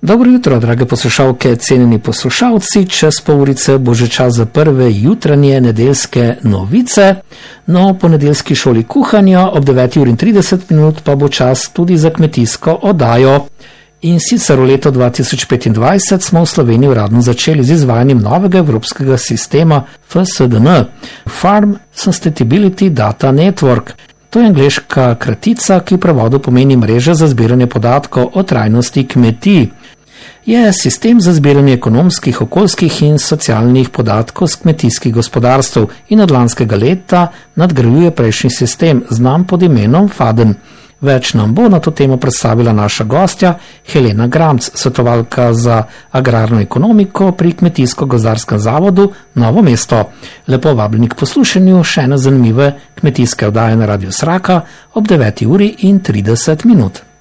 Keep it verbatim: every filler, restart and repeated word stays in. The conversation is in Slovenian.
Dobro jutro, drage poslušalke, cenjeni poslušalci, čez pol urice bo že čas za prve jutranje nedeljske novice. No, po nedeljski šoli kuhanja ob deveti uri in trideset minut pa bo čas tudi za kmetijsko oddajo. In sicer v letu dva tisoč petindvajset smo v Sloveniji uradno začeli z izvajanjem novega evropskega sistema F S D N, Farm Sustainability Data Network. To je angleška kratica, ki v prevodu pomeni mreža za zbiranje podatkov o trajnosti kmetij. Je sistem za zbiranje ekonomskih, okoljskih in socialnih podatkov z kmetijskih gospodarstv in od lanskega leta nadgrajuje prejšnji sistem, znan pod imenom FADN. Več nam bo na to temo predstavila naša gostja Helena Gramc, svetovalka za agrarno ekonomiko pri Kmetijsko-gozdarskem zavodu Novo mesto. Lepo vabljeni k poslušanju še ene zanimive kmetijske oddaje na Radiu Sraka ob deveti uri in trideset minut.